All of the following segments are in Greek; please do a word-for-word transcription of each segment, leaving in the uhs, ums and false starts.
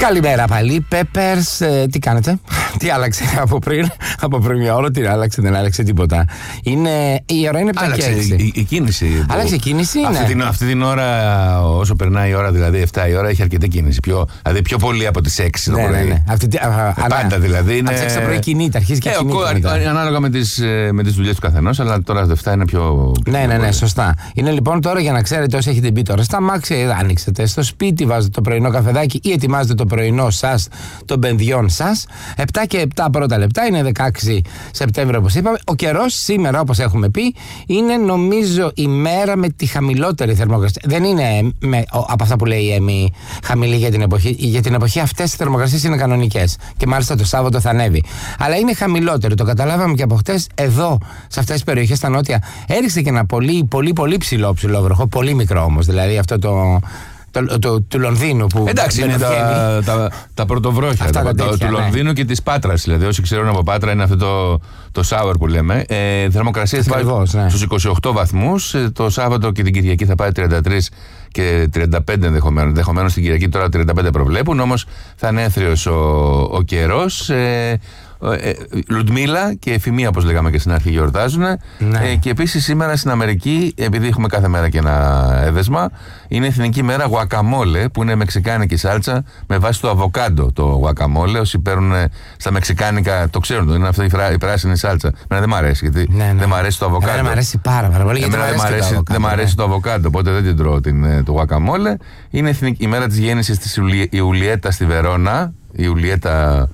Καλημέρα πάλι, Peppers, ε, τι κάνετε, τι άλλαξε από πριν, από πριν μια ώρα, τι άλλαξε, δεν άλλαξε τίποτα. Είναι, η ώρα είναι πια άλλαξε και έξι. Η, η κίνηση. Άλλαξε η κίνηση, αυτή, ναι. την, αυτή την ώρα, όσο περνάει η ώρα, δηλαδή εφτά η ώρα, έχει αρκετή κίνηση. Πιο, δηλαδή πιο πολύ από τις έξι το ναι, πρωί. ναι, ναι. Αυτή, α, α, Πάντα δηλαδή. Είναι... Από τις έξι το πρωί κινείται, αρχίζει και ε, κινείται. Ο, ανάλογα με τις, με τις δουλειές του καθενός, αλλά τώρα εφτά είναι πιο. Ναι, ναι, ναι, σωστά. Είναι λοιπόν τώρα για να ξέρετε όσοι έχετε μπει τώρα στα μάξι, ανοίξετε στο σπίτι, βάζετε το πρωινό καφεδάκι ή ετοιμάζετε το πρωινό σας, των παιδιών σας. επτά και επτά πρώτα λεπτά, είναι δεκαέξι Σεπτέμβριο όπως είπαμε. Ο καιρός σήμερα, όπως έχουμε πει, είναι νομίζω η μέρα με τη χαμηλότερη θερμοκρασία. Δεν είναι με, ο, από αυτά που λέει η Έμι χαμηλή για την εποχή. Για την εποχή αυτές οι θερμοκρασίες είναι κανονικές. Και μάλιστα το Σάββατο θα ανέβει. Αλλά είναι χαμηλότερο. Το καταλάβαμε και από χτες εδώ, σε αυτές τις περιοχές στα νότια. Έριξε και ένα πολύ, πολύ, πολύ ψηλό ψηλό βροχό. Πολύ μικρό όμως. Δηλαδή αυτό το. Το, το, το, του Λονδίνου που. Εντάξει, είναι τα, τα, τα πρωτοβρόχια τα, τα, τέτοια, του ναι. Λονδίνου και της Πάτρας. Δηλαδή, όσοι ξέρουν από Πάτρα, είναι αυτό το, το shower που λέμε. Ε, θερμοκρασία θα πάει ναι. στους είκοσι οκτώ βαθμούς. Ε, το Σάββατο και την Κυριακή θα πάει τριάντα τρία και τριάντα πέντε ενδεχομένως. Ενδεχομένως την Κυριακή τώρα τριάντα πέντε προβλέπουν. Όμως θα είναι έθριος ο, ο καιρός. Ε, Ε, Λουντμίλα και Εφημία, όπως λέγαμε και στην αρχή, γιορτάζουν. Ναι. Ε, και επίσης σήμερα στην Αμερική, επειδή έχουμε κάθε μέρα και ένα έδεσμα, είναι εθνική μέρα γουακαμόλε, που είναι μεξικάνικη σάλτσα με βάση το αβοκάντο. Το γουακαμόλε, όσοι παίρνουν στα μεξικάνικα, το ξέρουν, είναι αυτή η, φρά, η πράσινη σάλτσα. Εμένα δεν μ' αρέσει, γιατί ναι, ναι. δεν μ' αρέσει το αβοκάντο. Εμένα μ' αρέσει πάρα, πάρα πολύ. Εμένα δεν μ' αρέσει, δεν μ' αρέσει ναι. το αβοκάντο, οπότε δεν την τρώω την, το γουακαμόλε. Είναι εθνική, η μέρα της γέννησης της Ιουλιέτα στη Βερόνα. Η Ιουλιέτα.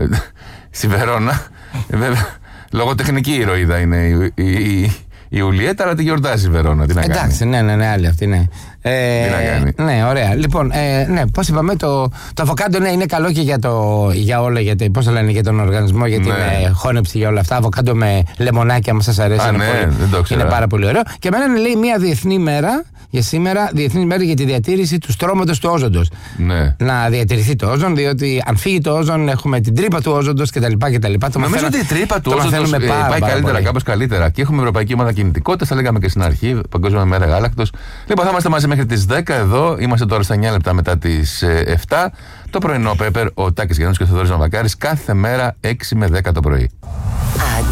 Στη Βερόνα, βέβαια, λογοτεχνική ηρωίδα είναι η, η, η, η Ιουλιέτα, αλλά τη γιορτάζει η Βερόνα. Τι να κάνει. Εντάξει, ναι, ναι, ναι, άλλη αυτή, ναι. Ε, τι να κάνει. Ναι, ωραία. Λοιπόν, ε, ναι, πώς είπαμε, το, το αβοκάντο ναι, είναι καλό και για, το, για όλα, για, πώς το λένε, για τον οργανισμό, για την ναι. ε, χώνεψη, για όλα αυτά. Αβοκάντο με λεμονάκι, αν σας αρέσει. Α, είναι, ναι, πολύ, δεν το είναι πάρα πολύ ωραίο. Και εμένα λέει μια διεθνή μέρα για σήμερα, διεθνή μέρα για τη διατήρηση του στρώματος του όζοντος. Ναι. Να διατηρηθεί το όζον, διότι αν φύγει το όζον, έχουμε την τρύπα του όζοντος κτλ. Νομίζω ότι η τρύπα του όζοντος πάει πάρα, καλύτερα, πάρα κάπως καλύτερα. Και έχουμε Ευρωπαϊκή Ομάδα Κινητικότητας, τα λέγαμε και στην αρχή, Παγκόσμια Μέρα Γάλακτος. Λοιπόν, θα είμαστε μαζί μέχρι τις δέκα εδώ. Είμαστε τώρα στα εννιά λεπτά μετά τις εφτά. Το πρωινό Πέπερ, ο Τάκης Γιάννης και ο Θοδωρής Ναβακάρης κάθε μέρα έξι με δέκα το πρωί.